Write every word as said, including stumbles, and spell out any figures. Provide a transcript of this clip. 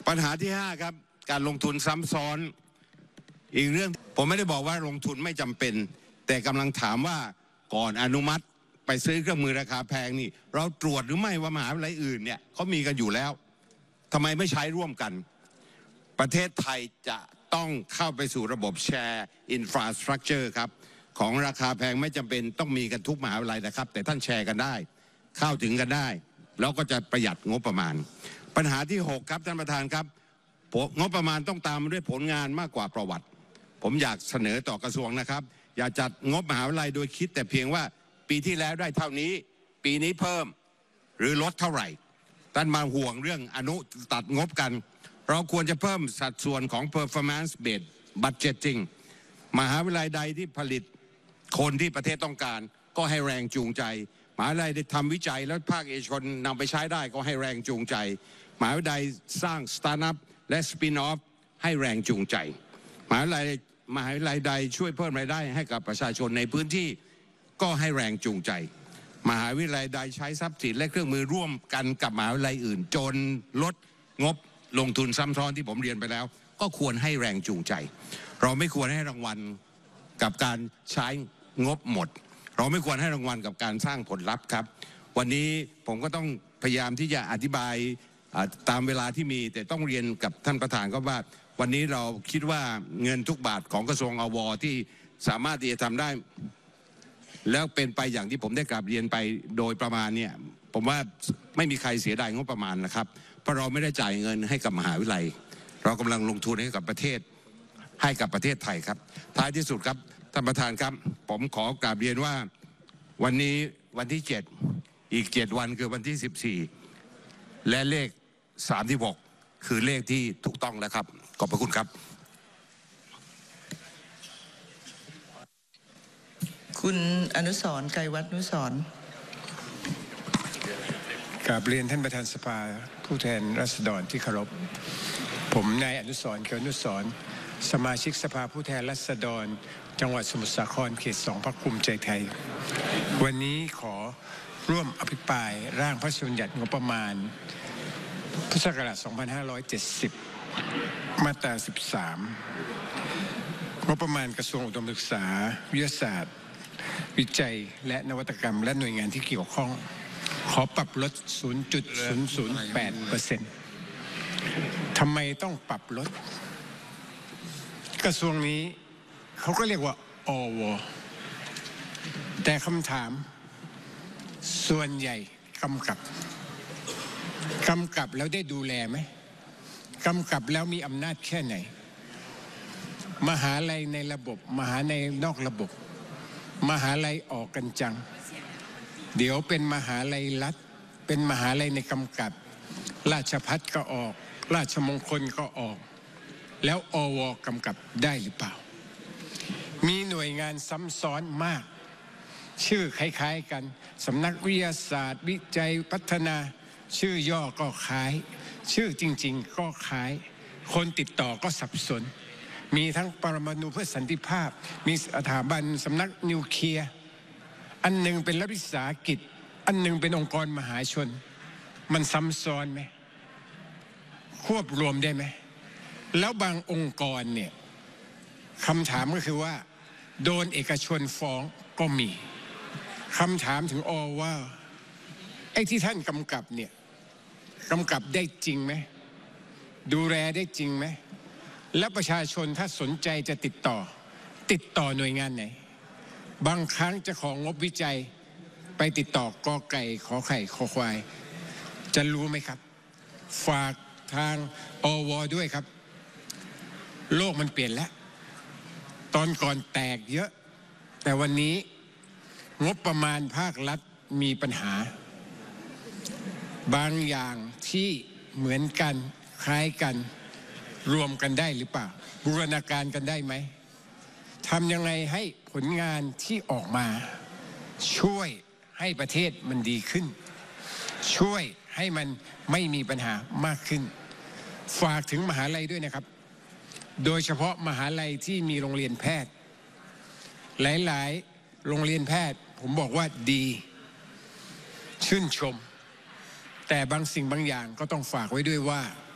ปัญหาที่ห้าครับการลงทุนซ้ำซ้อนอีกเรื่องผมไม่ได้บอกว่าลงทุนไม่จำเป็นแต่กำลังถามว่าก่อนอนุมัติไปซื้อเครื่องมือราคาแพงนี่เราตรวจหรือไม่ว่ามหาวิทยาลัยอื่นเนี่ยเขามีกันอยู่แล้วทำไมไม่ใช้ร่วมกันประเทศไทยจะต้องเข้าไปสู่ระบบแชร์อินฟราสตรักเจอร์ครับของราคาแพงไม่จำเป็นต้องมีกันทุกมหาวิทยาลัยนะครับแต่ท่านแชร์กันได้เข้าถึงกันได้แล้วก็จะประหยัดงบประมาณปัญหาที่หกครับท่านประธานครับงบประมาณต้องตามด้วยผลงานมากกว่าประวัติผมอยากเสนอต่อกระทรวงนะครับอย่าจัดงบมหาวิทยาลัยโดยคิดแต่เพียงว่าปีที่แล้วได้เท่านี้ปีนี้เพิ่มหรือลดเท่าไหร่ท่านมาห่วงเรื่องอนุตัดงบกันเราควรจะเพิ่มสัดส่วนของ performance based budgeting มหาวิทยาลัยใดที่ผลิตคนที่ประเทศต้องการก็ให้แรงจูงใจมหาวิทยาลัยได้ทำวิจัยแล้วภาคเอกชนนำไปใช้ได้ก็ให้แรงจูงใจมหาวิทยาลัยสร้างสตาร์ทอัพและสปินออฟให้แรงจูงใจมหาวิทยาลัยมหาวิทยาลัยใดช่วยเพิ่มรายได้ให้กับประชาชนในพื้นที่ก็ให้แรงจูงใจมหาวิทยาลัยใดใช้ทรัพย์สินและเครื่องมือร่วมกันกับมหาวิทยาลัยอื่นจนลดงบลงทุนซ้ำซ้อนที่ผมเรียนไปแล้วก็ควรให้แรงจูงใจเราไม่ควรให้รางวัลกับการใช้งบหมดเราไม่ควรให้รางวัลกับการสร้างผลลัพธ์ครับวันนี้ผมก็ต้องพยายามที่จะอธิบายตามเวลาที่มีแต่ต้องเรียนกับท่านประธานก็ว่าวันนี้เราคิดว่าเงินทุกบาทของกระทรวงอวที่สามารถที่จะทำได้แล้วเป็นไปอย่างที่ผมได้กราบเรียนไปโดยประมาณเนี่ยผมว่าไม่มีใครเสียดายงบประมาณนะครับเพราะเราไม่ได้จ่ายเงินให้กับมหาวิทยาลัยเรากำลังลงทุนให้กับประเทศให้กับประเทศไทยครับท้ายที่สุดครับท่านประธานครับผมขอกราบเรียนว่าวันนี้วันที่เจ็ดอีกเจ็ดวันคือวันที่สิบสี่และเลขสามที่หกคือเลขที่ถูกต้องแล้วครับขอบพระคุณครับคุณอนุสรณ์ ไกรวัฒน์ อนุสรณ์กราบเรียนท่านประธานสภาผู้แทนราษฎรที่เคารพผมนายอนุสรณ์ เขียวอนุสรณ์สมาชิกสภาผู้แทนราษฎรจังหวัดสมุทรสาครเขตสองพรรคภูมิใจไทยวันนี้ขอร่วมอภิปรายร่างพระราชบัญญัติงบประมาณพุทธศักราชสองพันห้าร้อยเจ็ดสิบมาตราสิบสามงบประมาณกระทรวงอุดมศึกษาวิทยาศาสตร์วิจัยและนวัตกรรมและหน่วยงานที่เกี่ยวข้องขอปรับลด ศูนย์จุดศูนย์ศูนย์แปดเปอร์เซ็นต์ ทำไมต้องปรับลดกระทรวงนี้เขาก็เรียกว่าอวแต่คำถามส่วนใหญ่กำกับกำกับแล้วได้ดูแลไหมกำกับแล้วมีอำนาจแค่ไหนมหาลัยในระบบมหาลัยนอกระบบมหาลัยออกกันจังเดี๋ยวเป็นมหาลัยรัฐเป็นมหาลัยในกำกับราชภัฏก็ออกราชมงคลก็ออกแล้วอวกำกับได้หรือเปล่ามีหน่วยงานซ้ำซ้อนมากชื่อคล้ายๆกันสำนักวิทยาศาสตร์วิจัยพัฒนาชื่อย่อก็คล้ายชื่อจริงๆก็คล้ายคนติดต่อก็สับสนมีทั้งปรมาณูเพื่อสันติภาพมีสถาบันสำนักนิวเคลียร์อันหนึ่งเป็นรัฐวิสาหกิจอันหนึ่งเป็นองค์กรมหาชนมันซ้ำซ้อนไหมควบรวมได้ไหมแล้วบางองค์กรเนี่ยคำถามก็คือว่าโดนเอกชนฟ้องก็มีคำถามถึงอว่าไอ้ที่ท่านกำกับเนี่ยกำกับได้จริงไหมดูแลได้จริงไหมและประชาชนถ้าสนใจจะติดต่อติดต่อหน่วยงานไหนบางครั้งจะของงบวิจัยไปติดต่อกอไก่ขอไข่ขอควายจะรู้ไหมครับฝากทางอวด้วยครับโลกมันเปลี่ยนแล้วตอนก่อนแตกเยอะแต่วันนี้งบประมาณภาครัฐมีปัญหาบางอย่างที่เหมือนกันคล้ายกันรวมกันได้หรือเปล่าบูรณาการกันได้ไหมทำยังไงให้ผลงานที่ออกมาช่วยให้ประเทศมันดีขึ้นช่วยให้มันไม่มีปัญหามากขึ้นฝากถึงมหาลัยด้วยนะครับโดยเฉพาะมหาลัยที่มีโรงเรียนแพทย์หลายๆโรงเรียนแพทย์ผมบอกว่าดีชื่นชมแต่บางสิ่งบางอย่างก็ต้องฝากไว้ด้วยว่า